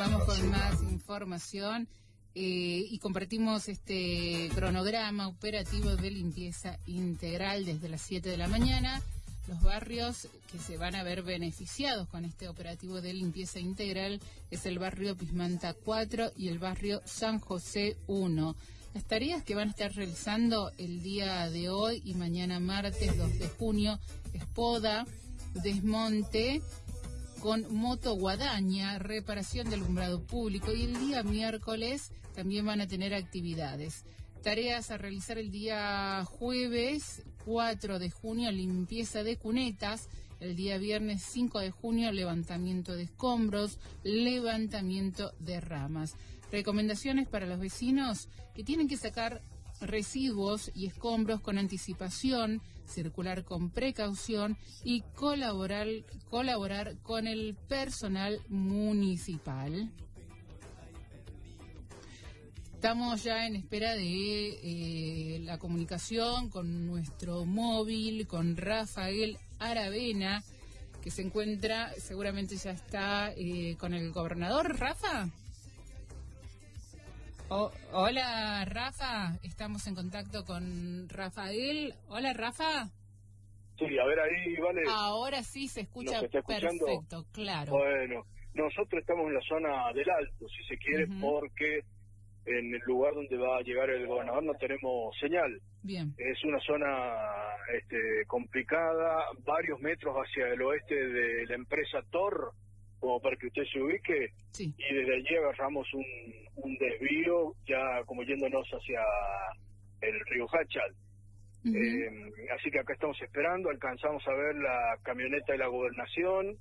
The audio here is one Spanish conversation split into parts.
Vamos con más información y compartimos este cronograma operativo de limpieza integral desde las 7 de la mañana. Los barrios que se van a ver beneficiados con este operativo de limpieza integral es el barrio Pismanta 4 y el barrio San José 1. Las tareas que van a estar realizando el día de hoy y mañana martes 2 de junio es poda, desmonte con moto guadaña, reparación de alumbrado público, y el día miércoles también van a tener actividades. Tareas a realizar el día jueves 4 de junio, limpieza de cunetas. El día viernes 5 de junio, levantamiento de escombros, levantamiento de ramas. Recomendaciones para los vecinos que tienen que sacar residuos y escombros con anticipación, circular con precaución y colaborar con el personal municipal. Estamos ya en espera de la comunicación con nuestro móvil, con Rafael Aravena, que se encuentra, seguramente ya está con el gobernador. ¿Rafa? Hola, Rafa. Estamos en contacto con Rafael. Hola, Rafa. Sí, a ver ahí, vale. Ahora sí se escucha perfecto, claro. Bueno, nosotros estamos en la zona del Alto, si se quiere, porque en el lugar donde va a llegar el gobernador no tenemos señal. Bien. Es una zona complicada, varios metros hacia el oeste de la empresa Tor, como para que usted se ubique, sí. Y desde allí agarramos un desvío, ya como yéndonos hacia el río Hachal. Así que acá estamos esperando, alcanzamos a ver la camioneta de la gobernación,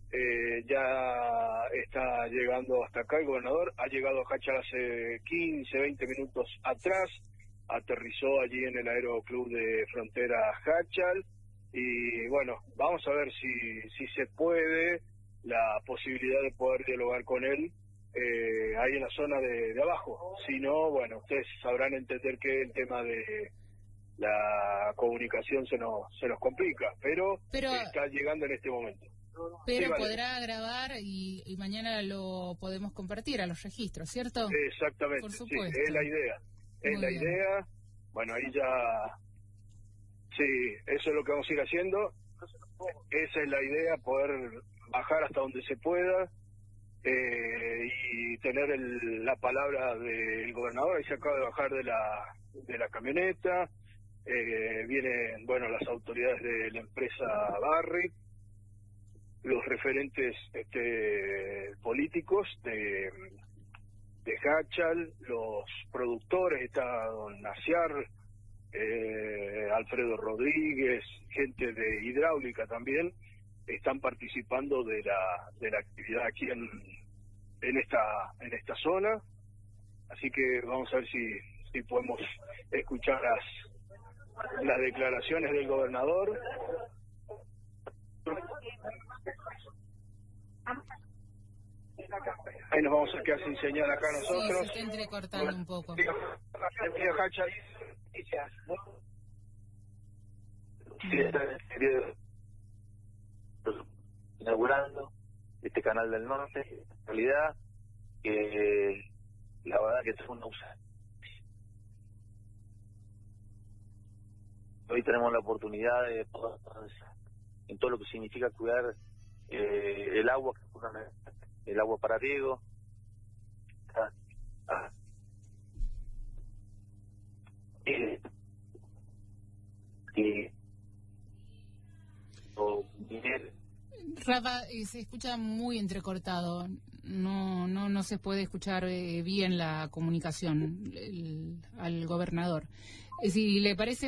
ya está llegando hasta acá el gobernador, ha llegado a Hachal hace 15, 20 minutos atrás, aterrizó allí en el Aeroclub de Frontera Hachal, y bueno, vamos a ver si se puede, la posibilidad de poder dialogar con él ahí en la zona de abajo. Si no, bueno, ustedes sabrán entender que el tema de la comunicación se nos complica, pero está llegando en este momento. Pero sí, vale. Podrá grabar y mañana lo podemos compartir a los registros, ¿cierto? Exactamente, por supuesto. Sí, es la idea. Es la idea. Bueno, ahí ya... Sí, eso es lo que vamos a ir haciendo. Esa es la idea, poder bajar hasta donde se pueda y tener la palabra del gobernador. Ahí se acaba de bajar de la camioneta. Vienen, bueno, las autoridades de la empresa Barrick, los referentes políticos de Hachal, los productores, está don Naciar, Alfredo Rodríguez, gente de hidráulica también, están participando de la actividad aquí en esta zona. Así que vamos a ver si podemos escuchar las declaraciones del gobernador. Ahí nos vamos a quedar sin señal acá nosotros. Sí, se está entrecortando un poco. Inaugurando este canal del norte, en realidad que la verdad que es una usa. Hoy tenemos la oportunidad de poder avanzar en todo lo que significa cuidar el agua para riego. Rafa, se escucha muy entrecortado. No se puede escuchar bien la comunicación al gobernador. Si le parece